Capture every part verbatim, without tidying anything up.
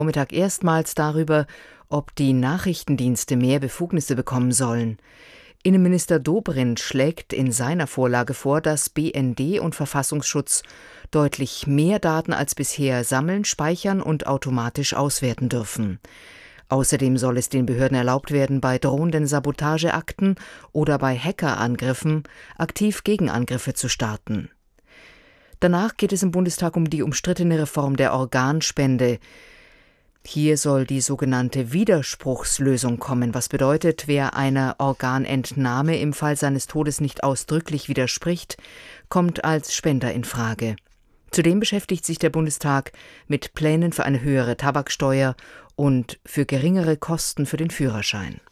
Vormittag erstmals darüber, ob die Nachrichtendienste mehr Befugnisse bekommen sollen. Innenminister Dobrindt schlägt in seiner Vorlage vor, dass B N D und Verfassungsschutz deutlich mehr Daten als bisher sammeln, speichern und automatisch auswerten dürfen. Außerdem soll es den Behörden erlaubt werden, bei drohenden Sabotageakten oder bei Hackerangriffen aktiv Gegenangriffe zu starten. Danach geht es im Bundestag um die umstrittene Reform der Organspende. Hier soll die sogenannte Widerspruchslösung kommen, was bedeutet, wer einer Organentnahme im Fall seines Todes nicht ausdrücklich widerspricht, kommt als Spender in Frage. Zudem beschäftigt sich der Bundestag mit Plänen für eine höhere Tabaksteuer und für geringere Kosten für den Führerschein.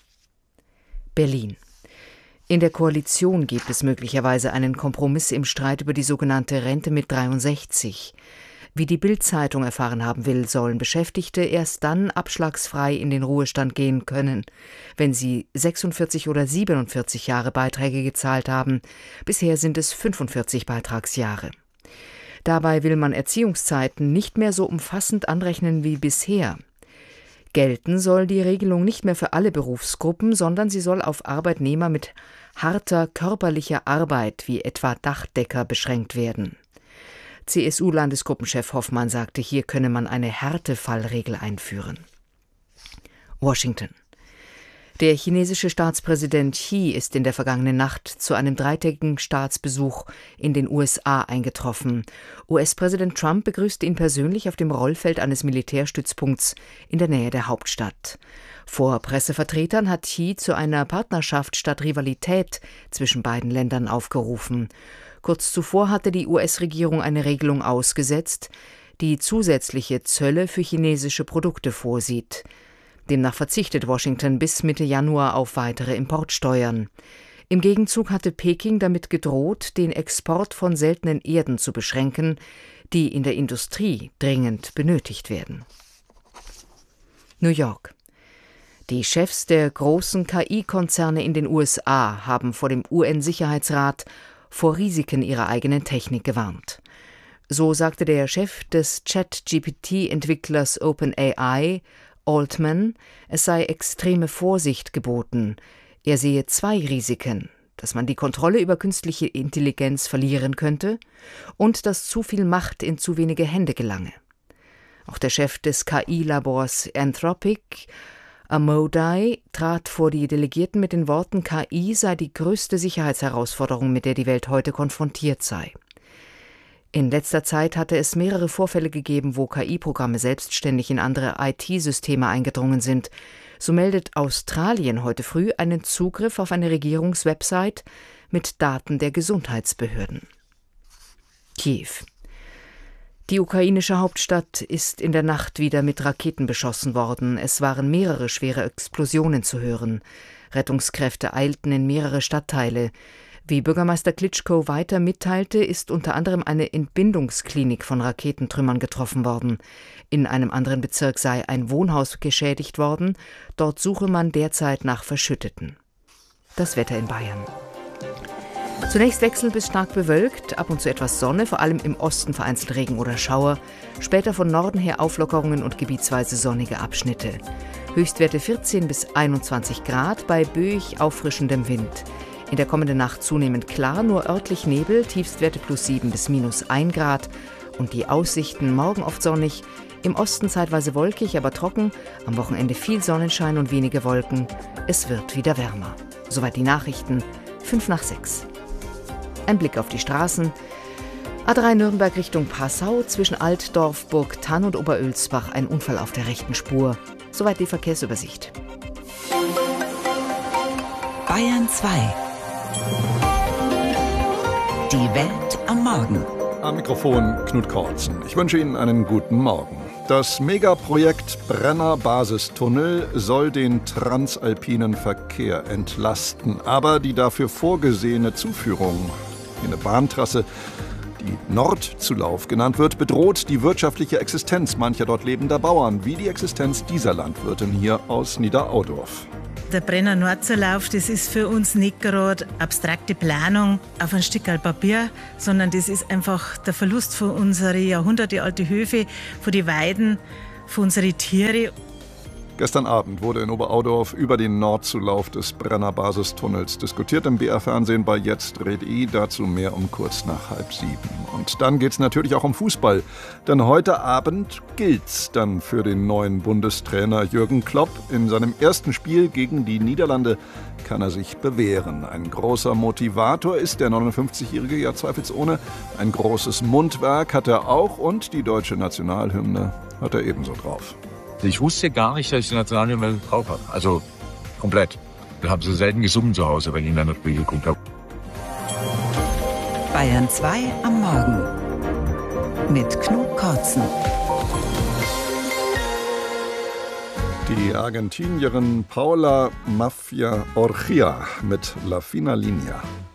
Berlin. In der Koalition gibt es möglicherweise einen Kompromiss im Streit über die sogenannte Rente mit dreiundsechzig. Wie die Bild-Zeitung erfahren haben will, sollen Beschäftigte erst dann abschlagsfrei in den Ruhestand gehen können, wenn sie sechsundvierzig oder siebenundvierzig Jahre Beiträge gezahlt haben. Bisher sind es fünfundvierzig Beitragsjahre. Dabei will man Erziehungszeiten nicht mehr so umfassend anrechnen wie bisher. Gelten soll die Regelung nicht mehr für alle Berufsgruppen, sondern sie soll auf Arbeitnehmer mit harter körperlicher Arbeit wie etwa Dachdecker beschränkt werden. C S U-Landesgruppenchef Hoffmann sagte, hier könne man eine Härtefallregel einführen. Washington. Der chinesische Staatspräsident Xi ist in der vergangenen Nacht zu einem dreitägigen Staatsbesuch in den U S A eingetroffen. U S-Präsident Trump begrüßte ihn persönlich auf dem Rollfeld eines Militärstützpunkts in der Nähe der Hauptstadt. Vor Pressevertretern hat Xi zu einer Partnerschaft statt Rivalität zwischen beiden Ländern aufgerufen. Kurz zuvor hatte die U S-Regierung eine Regelung ausgesetzt, die zusätzliche Zölle für chinesische Produkte vorsieht. Demnach verzichtet Washington bis Mitte Januar auf weitere Importsteuern. Im Gegenzug hatte Peking damit gedroht, den Export von seltenen Erden zu beschränken, die in der Industrie dringend benötigt werden. New York. Die Chefs der großen K I-Konzerne in den U S A haben vor dem U N-Sicherheitsrat vor Risiken ihrer eigenen Technik gewarnt. So sagte der Chef des Chat-G P T-Entwicklers OpenAI, Altman, es sei extreme Vorsicht geboten. Er sehe zwei Risiken, dass man die Kontrolle über künstliche Intelligenz verlieren könnte und dass zu viel Macht in zu wenige Hände gelange. Auch der Chef des K I-Labors Anthropic, Amodei, trat vor die Delegierten mit den Worten, K I sei die größte Sicherheitsherausforderung, mit der die Welt heute konfrontiert sei. In letzter Zeit hatte es mehrere Vorfälle gegeben, wo K I-Programme selbstständig in andere I T-Systeme eingedrungen sind. So meldet Australien heute früh einen Zugriff auf eine Regierungswebsite mit Daten der Gesundheitsbehörden. Kiew. Die ukrainische Hauptstadt ist in der Nacht wieder mit Raketen beschossen worden. Es waren mehrere schwere Explosionen zu hören. Rettungskräfte eilten in mehrere Stadtteile. Wie Bürgermeister Klitschko weiter mitteilte, ist unter anderem eine Entbindungsklinik von Raketentrümmern getroffen worden. In einem anderen Bezirk sei ein Wohnhaus geschädigt worden. Dort suche man derzeit nach Verschütteten. Das Wetter in Bayern. Zunächst wechselnd bis stark bewölkt, ab und zu etwas Sonne, vor allem im Osten vereinzelt Regen oder Schauer. Später von Norden her Auflockerungen und gebietsweise sonnige Abschnitte. Höchstwerte vierzehn bis einundzwanzig Grad bei böig auffrischendem Wind. In der kommenden Nacht zunehmend klar, nur örtlich Nebel, Tiefstwerte plus sieben bis minus ein Grad. Und die Aussichten morgen oft sonnig, im Osten zeitweise wolkig, aber trocken, am Wochenende viel Sonnenschein und wenige Wolken. Es wird wieder wärmer. Soweit die Nachrichten, fünf nach sechs. Ein Blick auf die Straßen. A drei Nürnberg Richtung Passau, zwischen Altdorf, Burgthann und Oberölsbach ein Unfall auf der rechten Spur. Soweit die Verkehrsübersicht. Bayern zwei. Die Welt am Morgen. Am Mikrofon Knut Kortzen. Ich wünsche Ihnen einen guten Morgen. Das Megaprojekt Brenner-Basistunnel soll den transalpinen Verkehr entlasten. Aber die dafür vorgesehene Zuführung, eine Bahntrasse, die Nordzulauf genannt wird, bedroht die wirtschaftliche Existenz mancher dort lebender Bauern, wie die Existenz dieser Landwirtin hier aus Niederaudorf. Der Brenner Nordzulauf, das ist für uns nicht gerade abstrakte Planung auf ein Stück Papier, sondern das ist einfach der Verlust von unseren jahrhundertealten Höfe, von den Weiden, für unsere Tiere. Gestern Abend wurde in Oberaudorf über den Nordzulauf des Brenner Basistunnels diskutiert im B R-Fernsehen bei Jetzt red I, dazu mehr um kurz nach halb sieben. Und dann geht's natürlich auch um Fußball, denn heute Abend gilt's dann für den neuen Bundestrainer Jürgen Klopp. In seinem ersten Spiel gegen die Niederlande kann er sich bewähren. Ein großer Motivator ist der neunundfünfzigjährige, ja zweifelsohne. Ein großes Mundwerk hat er auch und die deutsche Nationalhymne hat er ebenso drauf. Ich wusste gar nicht, dass ich die Nationalhymne drauf habe. Also komplett. Ich habe so selten gesungen zu Hause, wenn ich in ein Spiel geguckt habe. Bayern zwei am Morgen mit Knut Kortzen. Die Argentinierin Paula Mafia Orchia mit La Fina Línea.